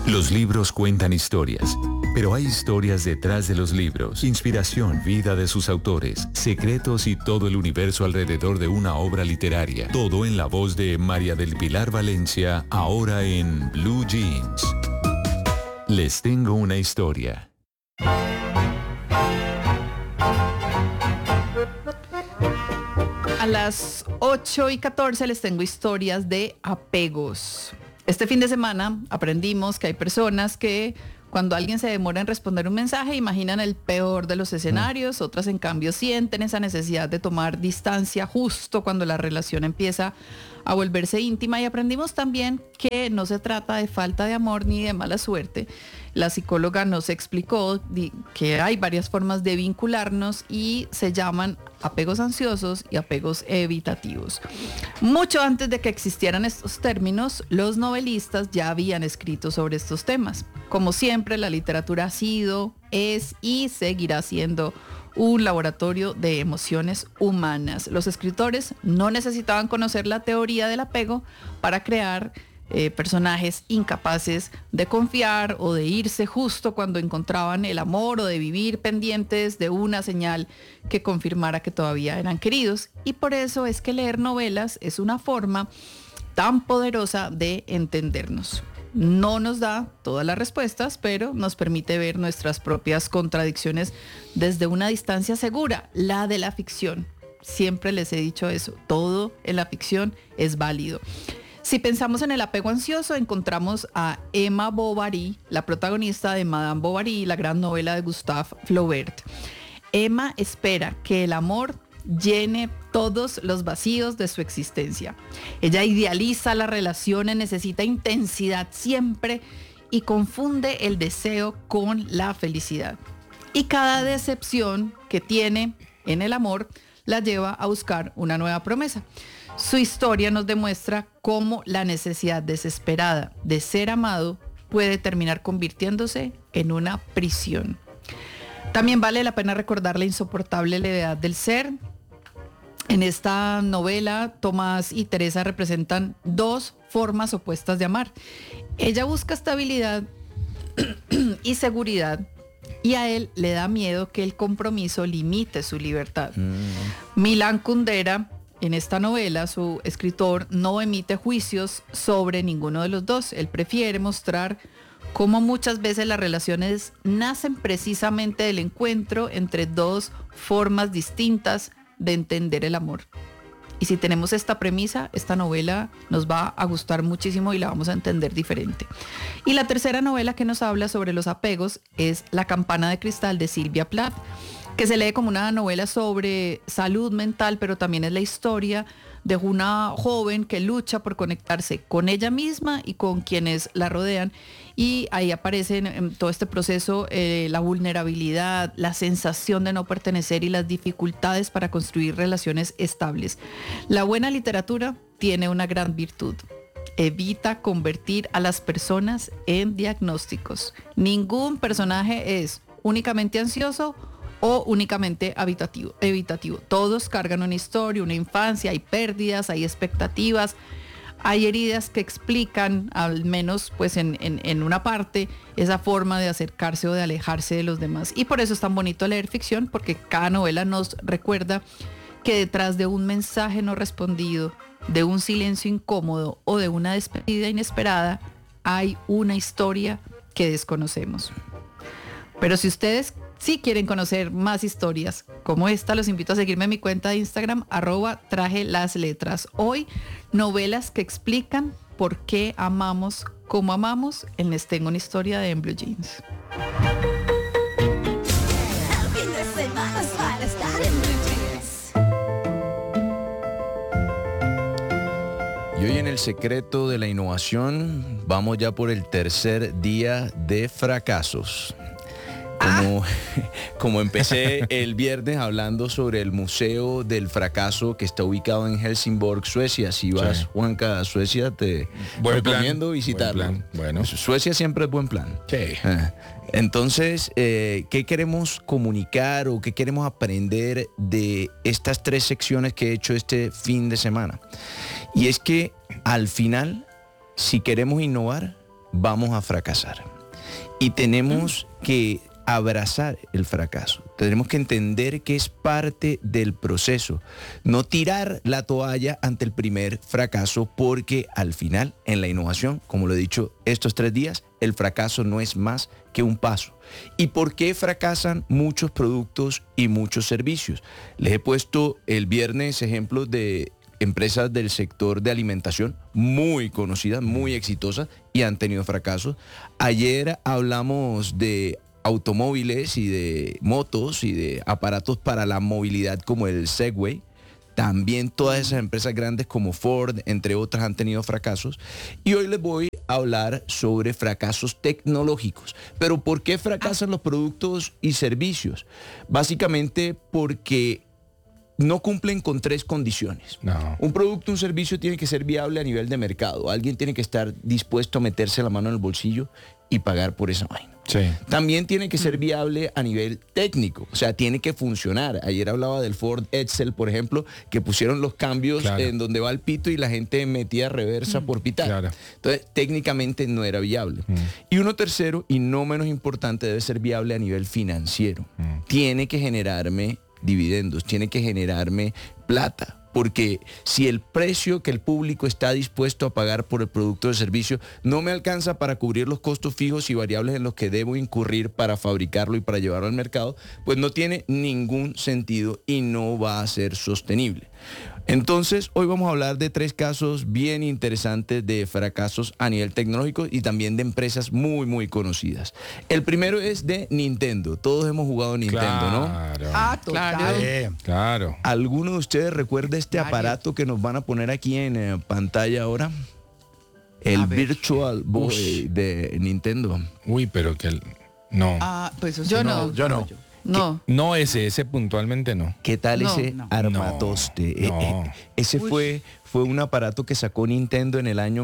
Los libros cuentan historias, pero hay historias detrás de los libros. Inspiración, vida de sus autores, secretos y todo el universo alrededor de una obra literaria. Todo en la voz de María del Pilar Valencia, ahora en Blue Jeans. Les tengo una historia. A las 8:14 les tengo historias de apegos. Este fin de semana aprendimos que hay personas que cuando alguien se demora en responder un mensaje imaginan el peor de los escenarios, otras en cambio sienten esa necesidad de tomar distancia justo cuando la relación empieza a volverse íntima, y aprendimos también que no se trata de falta de amor ni de mala suerte. La psicóloga nos explicó que hay varias formas de vincularnos y se llaman apegos ansiosos y apegos evitativos. Mucho antes de que existieran estos términos, los novelistas ya habían escrito sobre estos temas. Como siempre, la literatura ha sido, es y seguirá siendo un laboratorio de emociones humanas. Los escritores no necesitaban conocer la teoría del apego para crear personajes incapaces de confiar o de irse justo cuando encontraban el amor, o de vivir pendientes de una señal que confirmara que todavía eran queridos. Y por eso es que leer novelas es una forma tan poderosa de entendernos. No nos da todas las respuestas, pero nos permite ver nuestras propias contradicciones desde una distancia segura, la de la ficción. Siempre les he dicho eso, todo en la ficción es válido. Si pensamos en el apego ansioso, encontramos a Emma Bovary, la protagonista de Madame Bovary, la gran novela de Gustave Flaubert. Emma espera que el amor llene todos los vacíos de su existencia. Ella idealiza las relaciones, necesita intensidad siempre y confunde el deseo con la felicidad. Y cada decepción que tiene en el amor la lleva a buscar una nueva promesa. Su historia nos demuestra cómo la necesidad desesperada de ser amado puede terminar convirtiéndose en una prisión. También vale la pena recordar la insoportable levedad del ser. En esta novela, Tomás y Teresa representan dos formas opuestas de amar. Ella busca estabilidad y seguridad, y a él le da miedo que el compromiso limite su libertad. Milan Kundera, en esta novela, su escritor, no emite juicios sobre ninguno de los dos. Él prefiere mostrar cómo muchas veces las relaciones nacen precisamente del encuentro entre dos formas distintas de entender el amor. Y si tenemos esta premisa, esta novela nos va a gustar muchísimo y la vamos a entender diferente. Y la tercera novela que nos habla sobre los apegos es La campana de cristal, de Sylvia Plath, que se lee como una novela sobre salud mental, pero también es la historia de una joven que lucha por conectarse con ella misma y con quienes la rodean. Y ahí aparece en todo este proceso la vulnerabilidad, la sensación de no pertenecer y las dificultades para construir relaciones estables. La buena literatura tiene una gran virtud: evita convertir a las personas en diagnósticos. Ningún personaje es únicamente ansioso o únicamente evitativo. Todos cargan una historia, una infancia, hay pérdidas, hay expectativas, hay heridas que explican, al menos pues en una parte, esa forma de acercarse o de alejarse de los demás. Y por eso es tan bonito leer ficción, porque cada novela nos recuerda que detrás de un mensaje no respondido, de un silencio incómodo o de una despedida inesperada, hay una historia que desconocemos. Pero si ustedes sí quieren conocer más historias como esta, los invito a seguirme en mi cuenta de Instagram, @trajelasletras. Hoy, novelas que explican por qué amamos como amamos en Les Tengo una Historia de En Blue Jeans. Y hoy en El Secreto de la Innovación vamos ya por el tercer día de fracasos. Como empecé el viernes hablando sobre el Museo del Fracaso que está ubicado en Helsingborg, Suecia. Si vas, sí, Juanca, a Suecia, te recomiendo visitarlo. Bueno. Suecia siempre es buen plan. Sí. Entonces, ¿qué queremos comunicar o qué queremos aprender de estas 3 secciones que he hecho este fin de semana? Y es que al final, si queremos innovar, vamos a fracasar. Y tenemos que abrazar el fracaso. Tenemos que entender que es parte del proceso. No tirar la toalla ante el primer fracaso, porque al final, en la innovación, como lo he dicho estos 3 días, el fracaso no es más que un paso. ¿Y por qué fracasan muchos productos y muchos servicios? Les he puesto el viernes ejemplos de empresas del sector de alimentación muy conocidas, muy exitosas y han tenido fracasos. Ayer hablamos de automóviles y de motos y de aparatos para la movilidad como el Segway. También todas esas empresas grandes como Ford, entre otras, han tenido fracasos. Y hoy les voy a hablar sobre fracasos tecnológicos. Pero ¿por qué fracasan los productos y servicios? Básicamente porque no cumplen con 3 condiciones. No. Un producto, un servicio tiene que ser viable a nivel de mercado. Alguien tiene que estar dispuesto a meterse la mano en el bolsillo y pagar por esa vaina. Sí. También tiene que ser viable a nivel técnico, o sea, tiene que funcionar. Ayer hablaba del Ford Edsel, por ejemplo, que pusieron los cambios en donde va el pito y la gente metía reversa por pitar. Claro. Entonces, técnicamente no era viable. Y uno tercero, y no menos importante, debe ser viable a nivel financiero. Tiene que generarme dividendos, tiene que generarme plata. Porque si el precio que el público está dispuesto a pagar por el producto o el servicio no me alcanza para cubrir los costos fijos y variables en los que debo incurrir para fabricarlo y para llevarlo al mercado, pues no tiene ningún sentido y no va a ser sostenible. Entonces, hoy vamos a hablar de 3 casos bien interesantes de fracasos a nivel tecnológico y también de empresas muy, muy conocidas. El primero es de Nintendo. Todos hemos jugado Nintendo, ¿no? Claro. ¿Alguno de ustedes recuerda este aparato que nos van a poner aquí en pantalla ahora? El Virtual Boy de Nintendo. Uy, pero que no. Pues yo no. No, ese puntualmente no. ¿Qué tal ese armatoste? Ese fue un aparato que sacó Nintendo en el año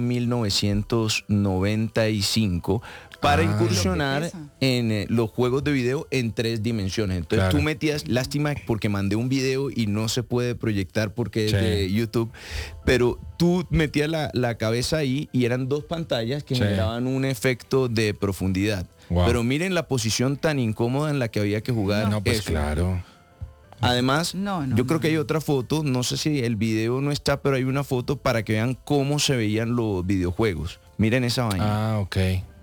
1995 para incursionar en los juegos de video en 3 dimensiones. Entonces tú metías, lástima porque mandé un video y no se puede proyectar porque es de YouTube, pero tú metías la cabeza ahí y eran 2 pantallas que generaban un efecto de profundidad. Wow. Pero miren la posición tan incómoda en la que había que jugar. No, pues claro. Además, yo creo que hay otra foto, no sé si el video no está, pero hay una foto para que vean cómo se veían los videojuegos. Miren esa vaina. Ok.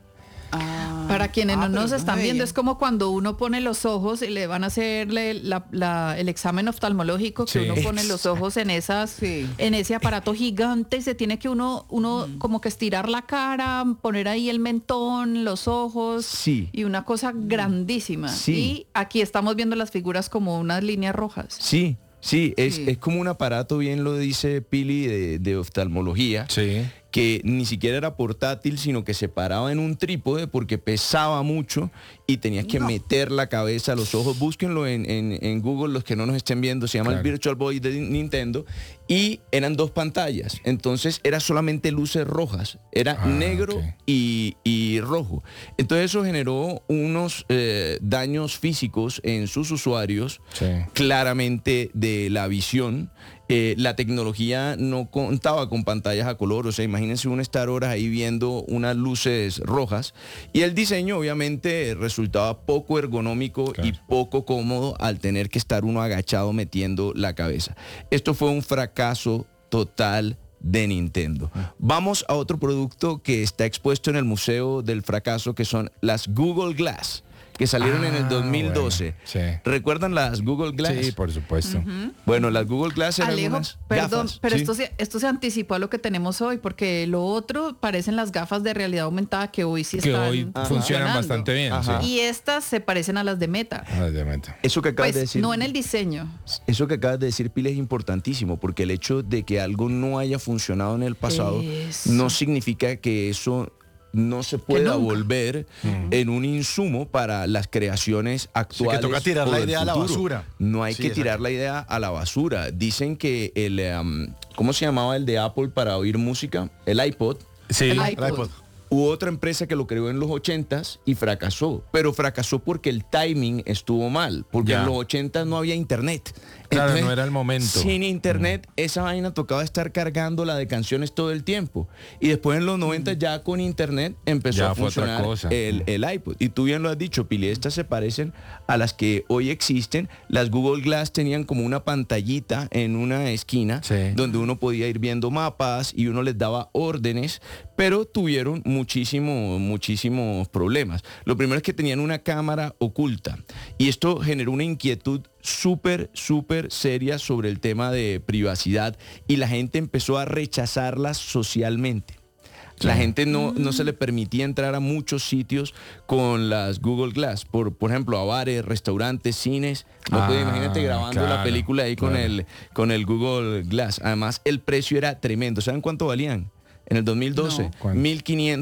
Para quienes no nos están viendo, es como cuando uno pone los ojos y le van a hacerle el examen oftalmológico, que uno pone los ojos en ese aparato gigante y se tiene que uno como que estirar la cara, poner ahí el mentón, los ojos y una cosa grandísima. Y aquí estamos viendo las figuras como unas líneas rojas. Sí, es como un aparato, bien lo dice Pili, de oftalmología. Sí. Que ni siquiera era portátil, sino que se paraba en un trípode porque pesaba mucho y tenías que meter la cabeza a los ojos. Búsquenlo en Google, los que no nos estén viendo, se llama el Virtual Boy de Nintendo, y eran 2 pantallas. Entonces era solamente luces rojas, era negro y rojo. Entonces eso generó unos daños físicos en sus usuarios, claramente de la visión. La tecnología no contaba con pantallas a color, o sea, imagínense uno estar horas ahí viendo unas luces rojas, y el diseño obviamente resultaba poco ergonómico y poco cómodo al tener que estar uno agachado metiendo la cabeza. Esto fue un fracaso total de Nintendo. Vamos a otro producto que está expuesto en el Museo del Fracaso, que son las Google Glass, que salieron en el 2012. Bueno, ¿recuerdan las Google Glass? Sí, por supuesto. Bueno, las Google Glass eran unas perdón, gafas. pero esto se anticipó a lo que tenemos hoy, porque lo otro parecen las gafas de realidad aumentada que hoy funcionan bastante bien. Y estas se parecen a las de Meta. Eso que acabas de decir. No en el diseño. Eso que acabas de decir, Pile, es importantísimo, porque el hecho de que algo no haya funcionado en el pasado no significa que eso no se pueda volver en un insumo para las creaciones actuales. Sí, que toca tirar la idea a la basura. No hay que tirar la idea a la basura. Dicen que el, ¿cómo se llamaba el de Apple para oír música? El iPod. Sí, el iPod. Hubo otra empresa que lo creó en los 80s y fracasó, pero fracasó porque el timing estuvo mal, porque en los 80s no había internet. Claro, Entonces, no era el momento. Sin internet, esa vaina tocaba estar cargándola de canciones todo el tiempo. Y después en los 90 ya con internet empezó a funcionar el iPod. Y tú bien lo has dicho, Pili, estas se parecen a las que hoy existen. Las Google Glass tenían como una pantallita en una esquina donde uno podía ir viendo mapas y uno les daba órdenes, pero tuvieron muchísimos problemas. Lo primero es que tenían una cámara oculta y esto generó una inquietud súper seria sobre el tema de privacidad y la gente empezó a rechazarlas socialmente. La gente no se le permitía entrar a muchos sitios con las Google Glass, por ejemplo, a bares, restaurantes, cines. No puede, imagínate grabando la película ahí con el Google Glass. Además, el precio era tremendo. ¿Saben cuánto valían? En el 2012, 1.500